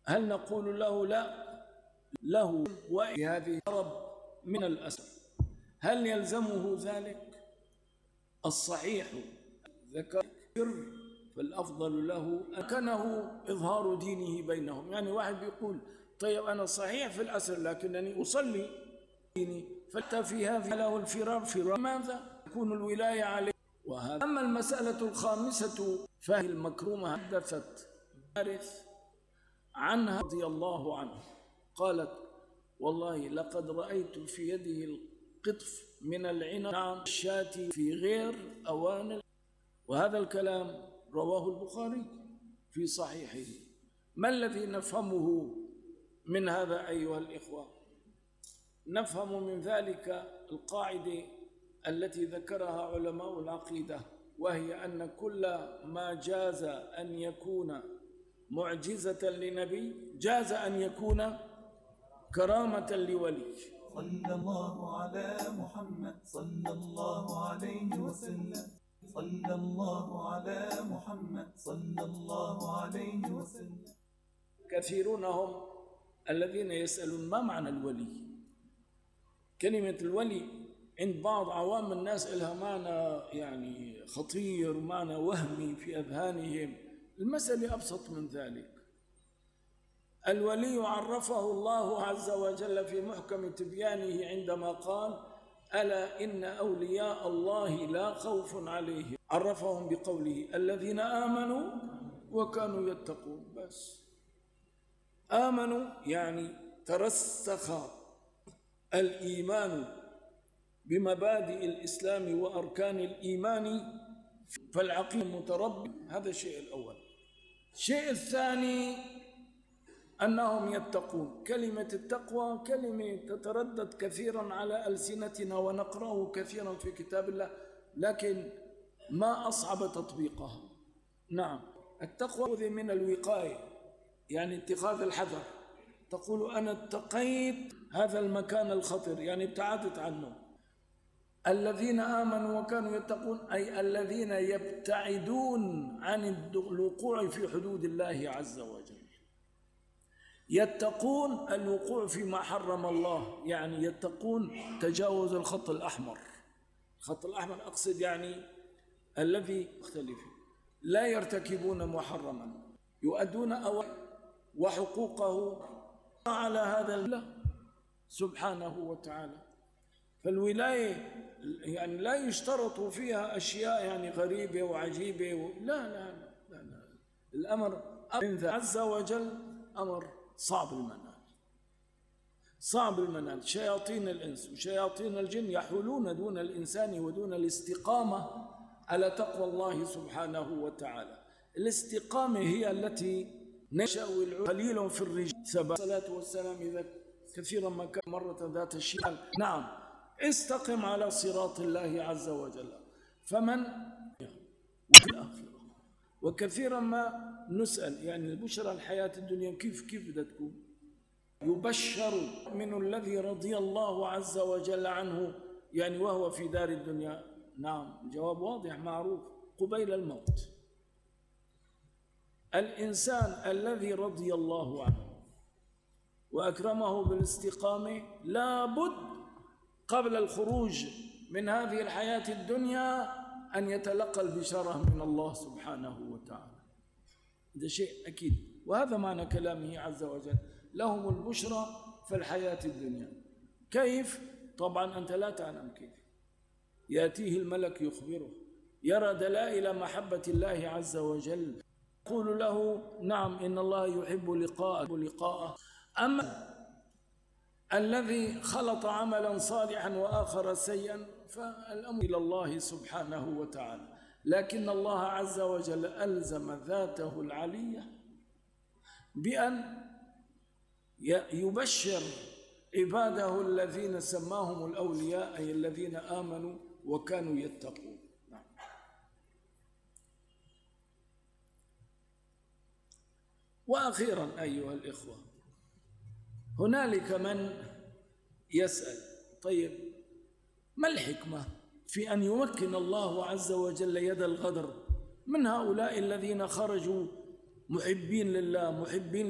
هل نقول له لا له وهذه هرب من الأسر؟ هل يلزمه ذلك؟ الصحيح ذكر فالأفضل له أكنه إظهار دينه بينهم. يعني واحد بيقول طيب أنا صحيح في الأسر لكنني أصلي ديني، فأتى في هذه له الفرار ماذا يكون الولاية عليه؟ وهذا. أما المسألة الخامسة فهي المكرومة، حدثت مارث عنها رضي الله عنه قالت والله لقد رأيت في يده القطف من العنب الشاة في غير أوان. وهذا الكلام رواه البخاري في صحيحه. ما الذي نفهمه من هذا أيها الإخوة؟ نفهم من ذلك القاعدة التي ذكرها علماء العقيدة، وهي أن كل ما جاز أن يكون معجزة لنبي جاز أن يكون كرامة لولي. صلى الله على محمد صلى الله عليه وسلم. صلى الله على محمد صلى الله عليه وسلم. كثيرون هم الذين يسألون ما معنى الولي. كلمة الولي عند بعض عوام الناس لها معنى يعني خطير، معنى وهمي في أذهانهم. المسألة أبسط من ذلك. الولي عرفه الله عز وجل في محكم تبيانه عندما قال ألا إن أولياء الله لا خوف عليهم، عرفهم بقوله الذين آمنوا وكانوا يتقون. بس آمنوا يعني ترسخ الإيمان بمبادئ الإسلام وأركان الإيمان، فالعقيدة متربي. هذا الشيء الأول. الشيء الثاني أنهم يتقون. كلمة التقوى كلمة تتردد كثيرا على ألسنتنا ونقرأه كثيرا في كتاب الله، لكن ما أصعب تطبيقها. نعم، التقوى من الوقاية، يعني اتخاذ الحذر. تقول أنا اتقيت هذا المكان الخطر، يعني ابتعدت عنه. الذين آمنوا وكانوا يتقون أي الذين يبتعدون عن الوقوع في حدود الله عز وجل. يتقون الوقوع فيما حرم الله، يعني يتقون تجاوز الخط الأحمر. الخط الأحمر أقصد يعني الذي يختلف، لا يرتكبون محرما، يؤدون أوامره وحقوقه على هذا الله سبحانه وتعالى. فالولاية يعني لا يشترط فيها أشياء يعني غريبة وعجيبة لا لا لا لا, لا. الأمر عز وجل أمر صعب المنال، صعب المنال. شياطين الإنس وشياطين الجن يحولون دون الإنسان ودون الاستقامة على تقوى الله سبحانه وتعالى. الاستقامة هي التي نشأ قليل في الرجال. ثبت الصلاة والسلام إذا كثيرا ما كان مرة ذات الشمال نعم استقم على صراط الله عز وجل. فمن وفي الآخرة. وكثيرا ما نسأل يعني البشرى الحياة الدنيا كيف بدها تكون؟ يبشر من الذي رضي الله عز وجل عنه يعني وهو في دار الدنيا. نعم، الجواب واضح معروف، قبيل الموت. الإنسان الذي رضي الله عنه وأكرمه بالاستقامة لابد قبل الخروج من هذه الحياة الدنيا أن يتلقى البشارة من الله سبحانه وتعالى. هذا شيء أكيد، وهذا معنى كلامه عز وجل لهم البشرى في الحياة الدنيا. كيف؟ طبعا أنت لا تعلم كيف. يأتيه الملك يخبره، يرى دلائل محبة الله عز وجل، يقول له نعم إن الله يحب لقاءه. أما الذي خلط عملا صالحا وآخر سيئا فالأمر إلى الله سبحانه وتعالى. لكن الله عز وجل ألزم ذاته العلية بأن يبشر عباده الذين سماهم الأولياء أي الذين آمنوا وكانوا يتقون. وأخيرا أيها الإخوة، هنالك من يسأل طيب ما الحكمة في أن يمكن الله عز وجل يد الغدر من هؤلاء الذين خرجوا محبين لله محبين